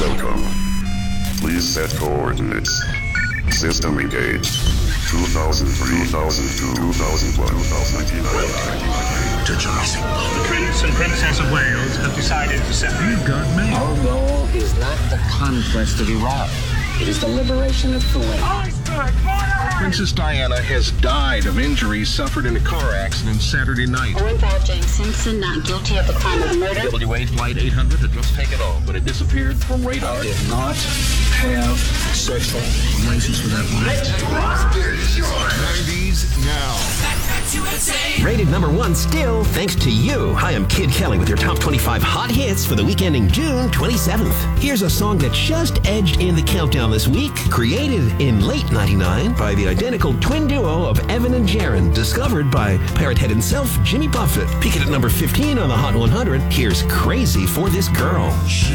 Welcome. Please set coordinates. System engaged. 2003, 2002, 2001, 2099. Attention. The Prince and Princess of Wales have decided to separate. You've got mail. Our goal is not the conquest of Iraq. It is the liberation of Kuwait. Princess Diana has died of injuries suffered in a car accident Saturday night. Owen Paul James Simpson not guilty of the crime of murder. WA Flight 800 had just taken off, but it disappeared from radar. I did not have sexual relations with that woman. 90s now. Rated #1 still, thanks to you. Hi, I'm Kid Kelly with your top 25 hot hits for the week ending June 27th. Here's a song that just edged in the countdown this week. Created in late 99 by the identical twin duo of Evan and Jaron, discovered by Parrot Head himself, Jimmy Buffett. Peaking at number 15 on the Hot 100, here's Crazy for This Girl.